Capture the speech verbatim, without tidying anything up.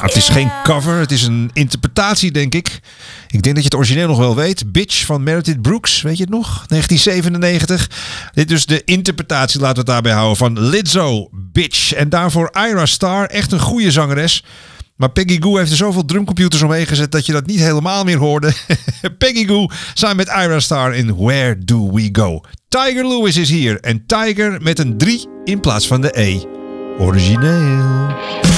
Nou, het is geen cover, het is een interpretatie, denk ik. Ik denk dat je het origineel nog wel weet. Bitch van Meredith Brooks, weet je het nog? negentien zevenennegentig. Dit is de interpretatie, laten we het daarbij houden, van Lizzo, Bitch. En daarvoor Ira Star, echt een goede zangeres. Maar Peggy Gou heeft er zoveel drumcomputers omheen gezet dat je dat niet helemaal meer hoorde. Peggy Gou samen met Ira Star in Where Do We Go. Tiger Lewis is hier en Tiger met een drie in plaats van de E. Origineel.